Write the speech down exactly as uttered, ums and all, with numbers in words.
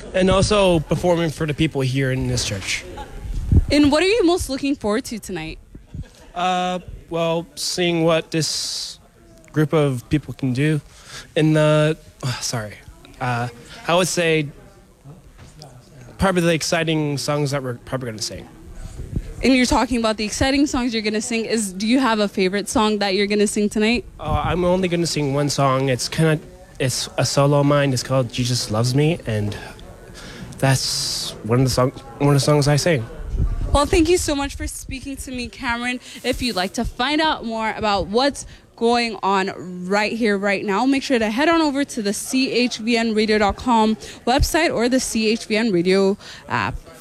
and also performing for the people here in this church. And what are you most looking forward to tonight? Uh, well, seeing what this group of people can do in the, oh, sorry, uh, I would say probably the exciting songs that we're probably going to sing. And you're talking about the exciting songs you're going to sing. Is Do you have a favorite song that you're going to sing tonight? Uh, I'm only going to sing one song. It's kind of, it's a solo of mine. It's called Jesus Loves Me, and that's one of the song, one of the songs I sing. Well, thank you so much for speaking to me, Cameron. If you'd like to find out more about what's going on right here, right now, make sure to head on over to the C H V N radio dot com website or the C H V N Radio app.